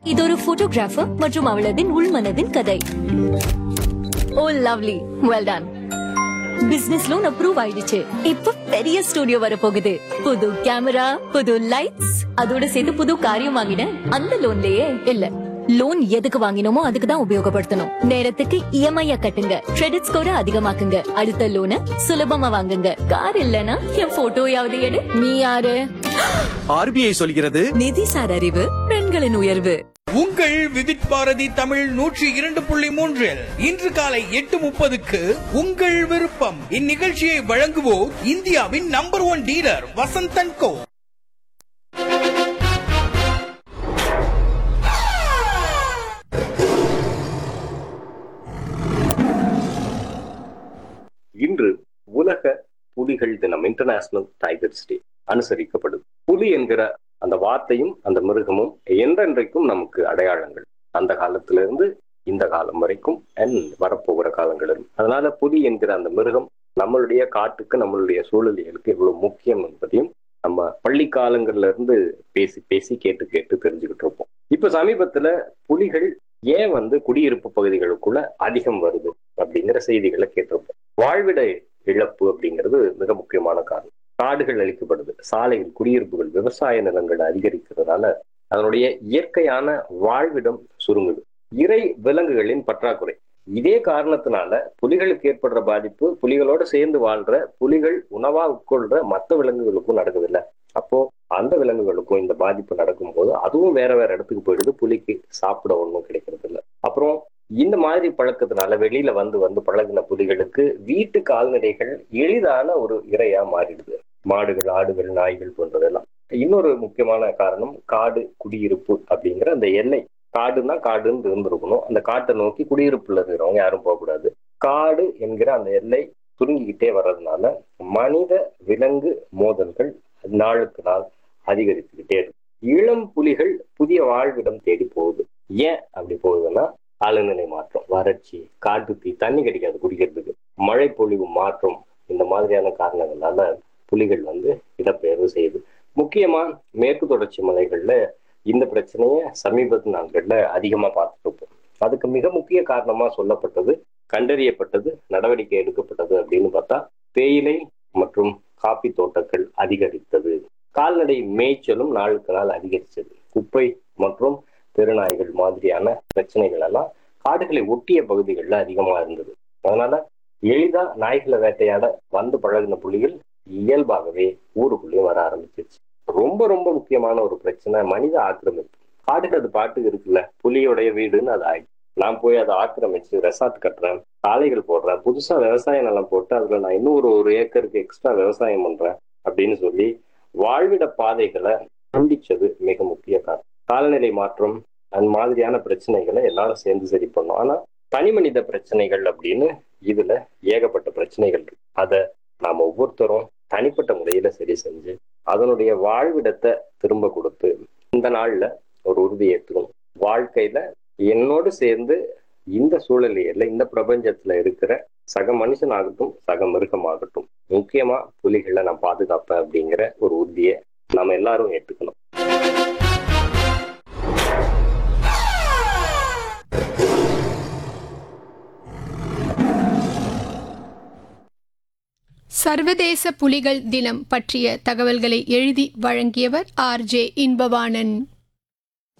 இது ஒரு போட்டோகிராஃபர் மற்றும் அவளதின் உள்மனதின் கதை. ஓ lovely, well done. Business loan approve ஆயிடுச்சு. இப்ப பெரிய ஸ்டுடியோ வர போகுது. புது கேமரா, புது லைட்ஸ், அதோட சேர்த்து புது காரியம் வாங்கினேன். அந்த லோன்லயே இல்ல, லோன் எதுக்கு வாங்கினோமோ அதுக்கு தான் உபயோகப்படுத்தணும். நேரத்துக்கு இஎம்ஐ கட்டுங்க, கிரெடிட் ஸ்கோரை அதிகமாக்குங்க, அடுத்த லோனை சுலபமா வாங்குங்க. கார் இல்லனா என் போட்டோயாவது எடு. நீ யாரு? ஆர்பிஐ சொல்கிறது, நிதிசார் அறிவு பெண்களின் உயர்வு. உங்கள் விவித் பாரதி தமிழ் 102.3 இன்று காலை 8:30க்கு உங்கள் விருப்பம். இந்நிகழ்ச்சியை வழங்குவோர் இந்தியாவின் நம்பர் 1 டீலர் வசந்தன் கோ. இன்று உலக புலிகள் தினம், இன்டர்நேஷனல் டைகர்ஸ் டே அனுசரிக்கப்படுது. புலி என்கிற அந்த வார்த்தையும் அந்த மிருகமும் என்றென்றைக்கும் நமக்கு அடையாளங்கள். அந்த காலத்திலிருந்து இந்த காலம் வரைக்கும் வரப்போகிற காலங்களிலும். அதனால புலி என்கிற அந்த மிருகம் நம்மளுடைய காட்டுக்கு, நம்மளுடைய சூழலியலுக்கு எவ்வளவு முக்கியம் என்பதையும் நம்ம பள்ளி காலங்கள்ல இருந்து பேசி பேசி கேட்டு கேட்டு தெரிஞ்சுக்கிட்டு இருப்போம். இப்ப சமீபத்துல புலிகள் ஏன் குடியிருப்பு பகுதிகளுக்குள்ள அதிகம் வருது அப்படிங்கிற செய்திகளை கேட்டிருப்போம். வாழ்விட இழப்பு அப்படிங்கிறது மிக முக்கியமான காரணம். காடுகள் அழிக்கப்படுது, சாலைகள், குடியிருப்புகள், விவசாய நிலங்கள் அதிகரிக்கிறதுனால அதனுடைய இயற்கையான வாழ்விடம் சுருங்குது. இறை விலங்குகளின் பற்றாக்குறை. இதே காரணத்தினால புலிகளுக்கு ஏற்படுற பாதிப்பு புலிகளோட சேர்ந்து வாழ்ற, புலிகள் உணவா உட்கொள்ற மற்ற விலங்குகளுக்கும் நடக்குதில்ல. அப்போ அந்த விலங்குகளுக்கும் இந்த பாதிப்பு நடக்கும் போது அதுவும் வேற வேற இடத்துக்கு போயிடுது. புலிக்கு சாப்பிட ஒன்றும் கிடைக்கிறது இல்லை. அப்புறம் இந்த மாதிரி பழக்கத்தினால வெளியில வந்து பழகின புலிகளுக்கு வீட்டு கால்நடைகள் எளிதான ஒரு இரையா மாறிடுது. மாடுகள், ஆடுகள், நாய்கள் போன்றதெல்லாம். இன்னொரு முக்கியமான காரணம் காடு குடியிருப்பு அப்படிங்கிற அந்த எல்லை. காடுன்னா காடுன்னு இருந்திருக்கணும். அந்த காட்டை நோக்கி குடியிருப்புல இருக்கிறவங்க யாரும் போகக்கூடாது. காடு என்கிற அந்த எல்லை சுருங்கிக்கிட்டே வர்றதுனால மனித விலங்கு மோதல்கள் நாளுக்கு நாள் அதிகரிச்சுக்கிட்டே இருக்கு. இளம் புலிகள் புதிய வாழ்விடம் தேடி போகுது. ஏன் அப்படி போகுதுன்னா, காலநிலை மாற்றம், வறட்சி, காட்டு தீ, தண்ணி கிடைக்காது குடிக்கிறதுக்கு, மழை பொழிவு மாற்றம், இந்த மாதிரியான காரணங்களால புலிகள் இடப்பெயர்வு செய்யுது. முக்கியமா மேற்கு தொடர்ச்சி மலைகள்ல இந்த பிரச்சனைய சமீபத்து நாட்கள்ல அதிகமா பார்த்துட்டு இருப்போம். அதுக்கு மிக முக்கிய காரணமா சொல்லப்பட்டது, கண்டறியப்பட்டது, நடவடிக்கை எடுக்கப்பட்டது அப்படின்னு பார்த்தா தேயிலை மற்றும் காபி தோட்டங்கள் அதிகரித்தது. கால்நடை மேய்ச்சலும் நாளுக்கு நாள் அதிகரிச்சது. குப்பை மற்றும் தெருநாய்கள் மாதிரியான பிரச்சனைகள் எல்லாம் காடுகளை ஒட்டிய பகுதிகளில் அதிகமா இருந்தது. அதனால எளிதா நாய்களை வேட்டையாட பழகின புலிகள் இயல்பாகவே ஊருக்குள்ளேயும் வர ஆரம்பிச்சிருச்சு. ரொம்ப ரொம்ப முக்கியமான ஒரு பிரச்சனை மனித ஆக்கிரமிப்பு. காடுக்கு அது பாட்டுக்கு இருக்குல்ல, புலியோடைய வீடுன்னு அது ஆயிடுச்சு. நான் போய் அதை ஆக்கிரமிச்சு ரெசார்ட் கட்டுறேன், சாலைகள் போடுறேன், புதுசா விவசாய நிலம் போட்டு அதுல நான் இன்னும் ஒரு ஏக்கருக்கு எக்ஸ்ட்ரா விவசாயம் பண்றேன் அப்படின்னு சொல்லி வாழ்விட பாதைகளை துண்டிச்சது மிக முக்கிய காரணம். காலநிலை மாற்றம் அந்த மாதிரியான பிரச்சனைகளை எல்லாரும் சேர்ந்து சரி பண்ணோம். ஆனா தனி மனித பிரச்சனைகள் அப்படின்னு இதுல ஏகப்பட்ட பிரச்சனைகள் இருக்கு. அதை நாம ஒவ்வொருத்தரும் தனிப்பட்ட முறையில சரி செஞ்சு அதனுடைய வாழ்விடத்தை திரும்ப கொடுத்து இந்த நாள்ல ஒரு உறுதி ஏற்றுக்கணும். வாழ்க்கையில என்னோடு சேர்ந்து இந்த சூழலியல்ல, இந்த பிரபஞ்சத்துல இருக்கிற சக மனுஷனாகட்டும், சக மிருகமாகட்டும், முக்கியமா புலிகளை நான் பாதுகாப்பேன் அப்படிங்கிற ஒரு உறுதியை நாம எல்லாரும் ஏற்றுக்கணும். சர்வதேச புலிகள் தினம் பற்றிய தகவல்களை எழுதி வழங்கியவர் ஆர்.ஜே. இன்பவாணன்.